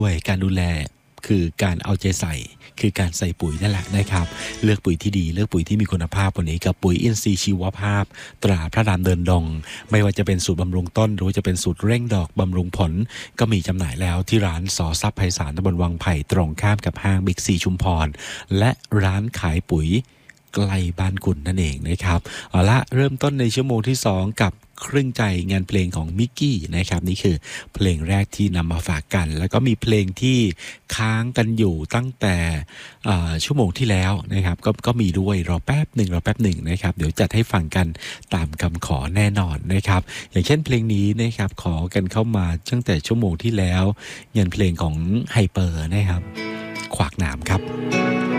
ด้วยการดูแลคือการเอาใจใส่คือการใส่ปุ๋ยนั่นแหละนะครับเลือกปุ๋ยที่ดีเลือกปุ๋ยที่มีคุณภาพวันนี้กับปุ๋ยอินทรีย์ชีวภาพตราพระรามเดินดงไม่ว่าจะเป็นสูตรบำรุงต้นหรือว่าจะเป็นสูตรเร่งดอกบำรุงผลก็มีจำหน่ายแล้วที่ร้านสอทรัพย์ไพศาลตำบลวังไผ่ตรงข้ามกับห้างบิ๊กซีชุมพรและร้านขายปุ๋ยใกล้บ้านคุณนั่นเองนะครับเอาละเริ่มต้นในชั่วโมงที่2กับครึ่งใจงานเพลงของมิกกี้นะครับนี่คือเพลงแรกที่นำมาฝากกันแล้วก็มีเพลงที่ค้างกันอยู่ตั้งแต่ชั่วโมงที่แล้วนะครับก็มีด้วยรอแป๊บหนึ่งนะครับเดี๋ยวจัดให้ฟังกันตามคำขอแน่นอนนะครับอย่างเช่นเพลงนี้นะครับขอกันเข้ามาตั้งแต่ชั่วโมงที่แล้วงานเพลงของไฮเปอร์นะครับขวากหนามครับ